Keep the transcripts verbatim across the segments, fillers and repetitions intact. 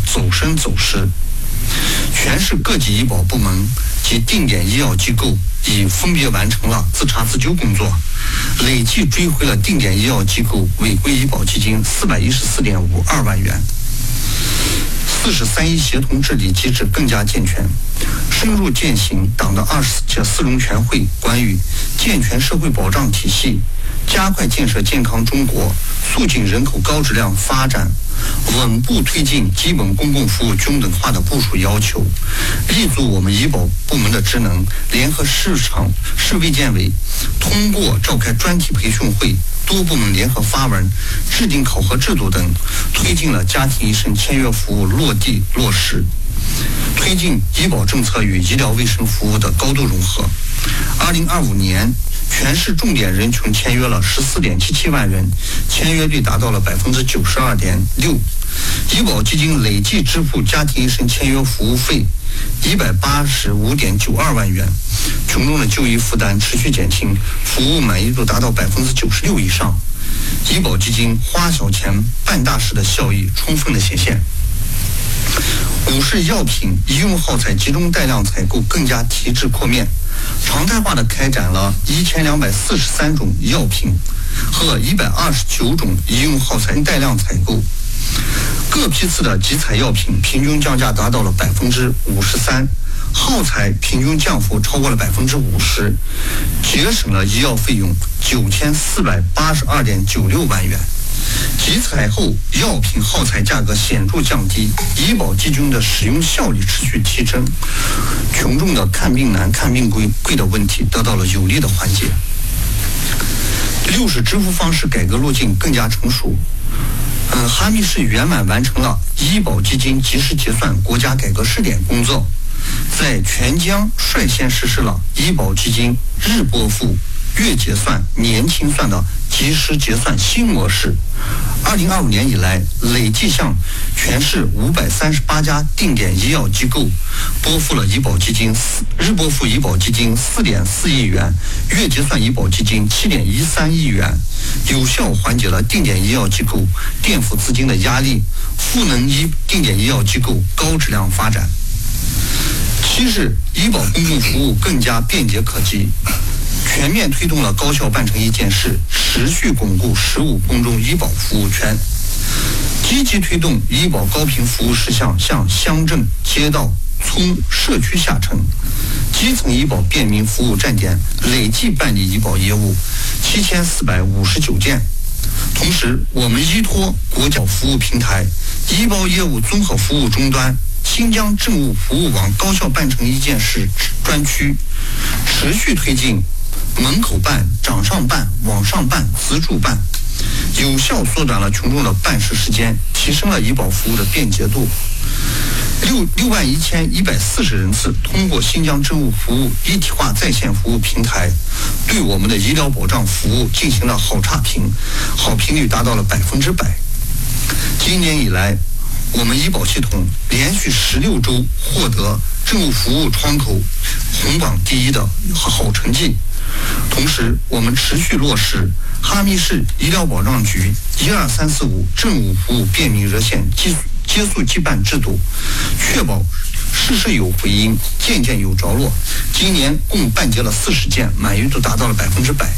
走深走实。全市各级医保部门及定点医药机构已分别完成了自查自纠工作，累计追回了定点医药机构违规医保基金四百一十四点五二万元。四十三一协同治理机制更加健全，深入践行党的二十届四中全会关于健全社会保障体系、加快建设健康中国、促进人口高质量发展、稳步推进基本公共服务均等化的部署要求，立足我们医保部门的职能，联合市场市卫健委，通过召开专题培训会、多部门联合发文、制定考核制度等，推进了家庭医生签约服务落地落实，推进医保政策与医疗卫生服务的高度融合。二零二五年，全市重点人群签约了十四点七七万人，签约率达到了百分之九十二点六。医保基金累计支付家庭医生签约服务费一百八十五点九二万元，群众的就医负担持续减轻，服务满意度达到百分之九十六以上。医保基金花小钱办大事的效益充分的显现。五是药品医用耗材集中带量采购更加提质扩面，常态化的开展了一千两百四十三种药品和一百二十九种医用耗材带量采购，各批次的集采药品平均降价达到了百分之五十三，耗材平均降幅超过了百分之五十，节省了医药费用九千四百八十二点九六万元。集采后药品耗材价格显著降低，医保基金的使用效率持续提升，群众的看病难、看病贵贵的问题得到了有力的缓解。六是支付方式改革路径更加成熟。嗯，哈密市圆满完成了医保基金及时结算国家改革试点工作，在全疆率先实施了医保基金日拨付、月结算、年清算的及时结算新模式。二零二五年以来，累计向全市五百三十八家定点医药机构拨付了医保基金日拨付医保基金四点四亿元，月结算医保基金七点一三亿元，有效缓解了定点医药机构垫付资金的压力，赋能医定点医药机构高质量发展。七是医保公共服务更加便捷可及，全面推动了高效办成一件事，持续巩固十五公众医保服务权，积极推动医保高频服务事项向乡镇、街道、村、社区下沉。基层医保便民服务站点累计办理医保业务七千四百五十九件。同时，我们依托国家服务平台、医保业务综合服务终端、新疆政务服务网高效办成一件事专区，持续推进门口办、掌上办、网上办、自助办，有效缩短了群众的办事时间，提升了医保服务的便捷度。六六万一千一百四十人次通过新疆政务服务一体化在线服务平台，对我们的医疗保障服务进行了好差评，好评率达到了百分之百。今年以来，我们医保系统连续十六周获得政务服务窗口红榜第一的好成绩。同时，我们持续落实哈密市医疗保障局一二三四五政务服务便民热线接接速接办制度，确保事事有回音，件件有着落。今年共办结了四十件，满意度达到了百分之百。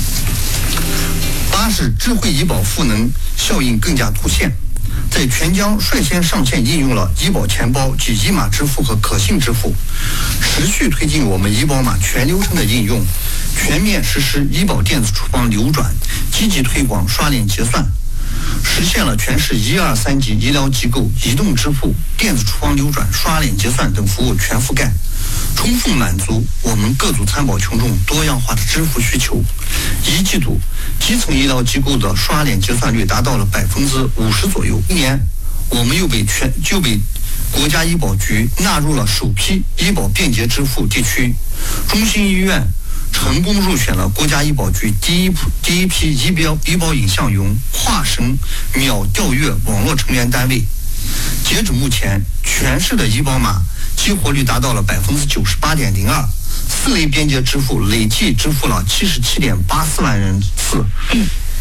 八是智慧医保赋能效应更加凸显，在全疆率先上线应用了医保钱包及医码支付和可信支付，持续推进我们医保码全流程的应用，全面实施医保电子处方流转，积极推广刷脸结算，实现了全市一二三级医疗机构移动支付、电子处方流转、刷脸结算等服务全覆盖，充分满足我们各组参保群众多样化的支付需求。一季度，基层医疗机构的刷脸结算率达到了百分之五十左右。今年，我们又被全就被国家医保局纳入了首批医保便捷支付地区，中心医院成功入选了国家医保局第一第一批医标医保影像云跨省秒调阅网络成员单位。截止目前，全市的医保码激活率达到了百分之九十八点零二，四类便捷支付累计支付了七十七点八四万人次。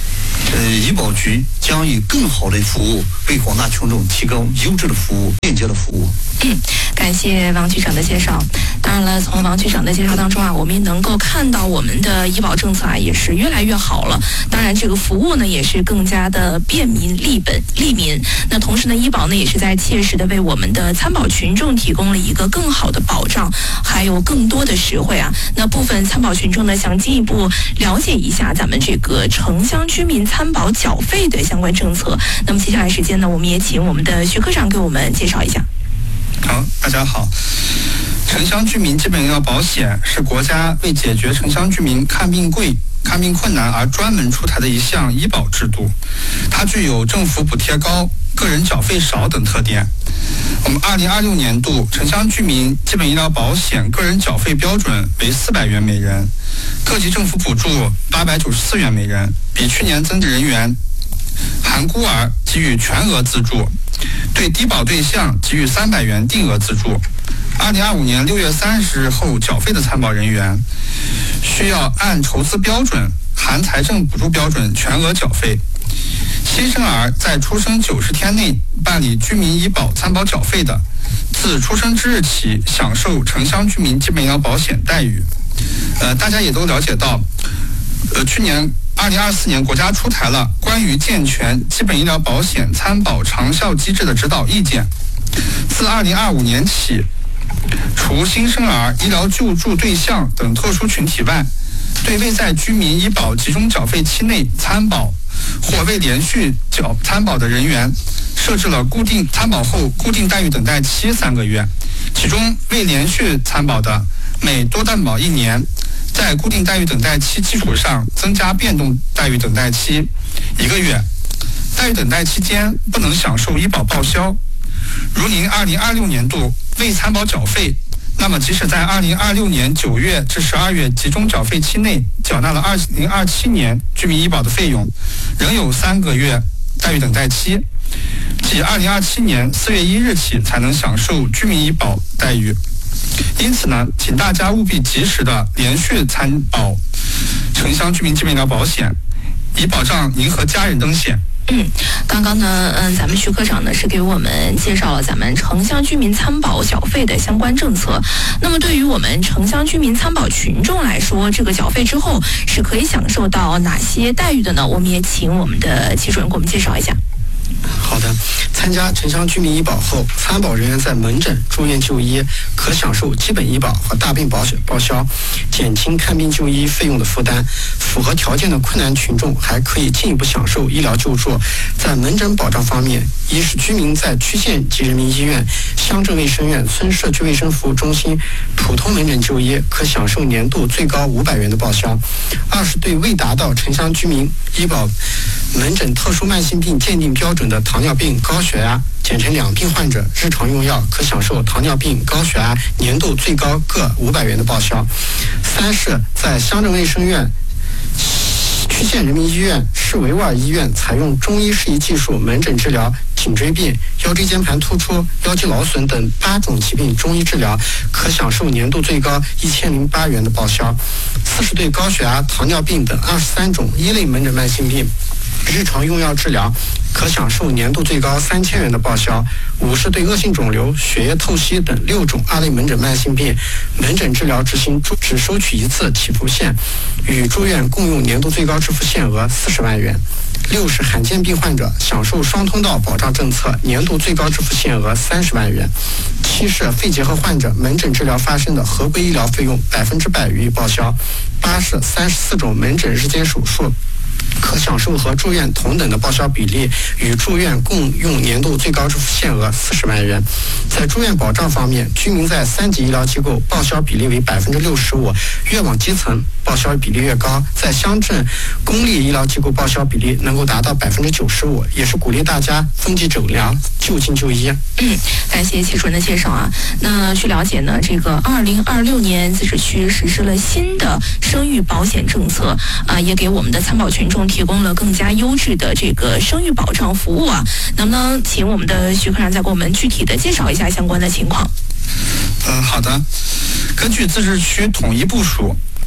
呃，医保局将以更好的服务为广大群众提供优质的服务、便捷的服务。 嗯，感谢王局长的介绍。当然了，从王局长的介绍当中啊，我们也能够看到我们的医保政策啊也是越来越好了。当然，这个服务呢也是更加的便民、利本、利民。那同时呢，医保呢也是在切实的为我们的参保群众提供了一个更好的保障，还有更多的实惠啊。那部分参保群众呢想进一步了解一下咱们这个城乡居民参保缴费的相关政策，那么接下来时间呢，我们也请我们的徐科长给我们介绍一下。 好，大家好。城乡居民基本医疗保险是国家为解决城乡居民看病贵、看病困难而专门出台的一项医保制度，它具有政府补贴高、个人缴费少等特点。我们二零二六年度城乡居民基本医疗保险个人缴费标准为四百元每人，各级政府补助八百九十四元每人，比去年增值人员含孤儿给予全额资助，对低保对象给予三百元定额资助。二零二五年六月三十日后缴费的参保人员，需要按筹资标准含财政补助标准全额缴费。新生儿在出生九十天内办理居民医保参保缴费的，自出生之日起享受城乡居民基本医疗保险待遇。呃，大家也都了解到，呃，去年二零二四年国家出台了关于健全基本医疗保险参保长效机制的指导意见，自二零二五年起，除新生儿、医疗救助对象等特殊群体外，对未在居民医保集中缴费期内参保或未连续缴参保的人员，设置了固定参保后固定待遇等待期三个月，其中未连续参保的每多担保一年，在固定待遇等待期基础上增加变动待遇等待期一个月，待遇等待期间不能享受医保报销。如您二零二六年度未参保缴费，那么即使在二零二六年九月至十二月集中缴费期内缴纳了二零二七年居民医保的费用，仍有三个月待遇等待期，即二零二七年四月一日起才能享受居民医保待遇。因此呢，请大家务必及时的连续参保城乡居民基本医疗保险，以保障您和家人登险。 嗯，刚刚呢，嗯，咱们徐科长呢是给我们介绍了咱们城乡居民参保缴费的相关政策。那么对于我们城乡居民参保群众来说，这个缴费之后是可以享受到哪些待遇的呢？我们也请我们的齐主任给我们介绍一下。 好的，参加城乡居民医保后，参保人员在门诊、住院就医可享受基本医保和大病保险报销，减轻看病就医费用的负担。符合条件的困难群众还可以进一步享受医疗救助。在门诊保障方面，一是居民在区县级人民医院、乡镇卫生院、村社区卫生服务中心普通门诊就医，可享受年度最高五百元的报销；二是对未达到城乡居民医保门诊特殊慢性病鉴定标准的糖尿病、高血压简称两病患者，日常用药可享受糖尿病、高血压年度最高各五百元的报销；三是在乡镇卫生院、区县人民医院、市维吾尔医院采用中医适宜技术门诊治疗颈椎病、腰椎间盘突出、腰肌劳损等八种疾病中医治疗，可享受年度最高一千零八元的报销；四是对高血压、糖尿病等二十三种一类门诊慢性病日常用药治疗，可享受年度最高三千元的报销；五是对恶性肿瘤、血液透析等六种二类门诊慢性病门诊治疗执行只收取一次起付线，与住院共用年度最高支付限额四十万元。六是罕见病患者享受双通道保障政策，年度最高支付限额三十万元。七是肺结核患者门诊治疗发生的合规医疗费用百分之百予以报销。八是三十四种门诊日间手术可享受和住院同等的报销比例，与住院共用年度最高支付限额四十万元。在住院保障方面，居民在三级医疗机构报销比例为百分之六十五，越往基层报销比例越高。在乡镇公立医疗机构报销比例能够达到百分之九十五，也是鼓励大家分级诊疗、就近就医。 嗯，感谢齐主任的介绍啊。那据了解呢，这个二零二六年自治区实施了新的生育保险政策啊，也给我们的参保群众提供了更加优质的这个生育保障服务啊。能不能请我们的徐科长再给我们具体的介绍一下相关的情况？ 嗯，好的。根据自治区统一部署，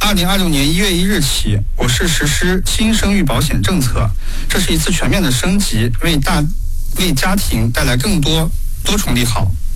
二零二六年一月一日起，我市实施新生育保险政策，这是一次全面的升级，为大为家庭带来更多多重利好。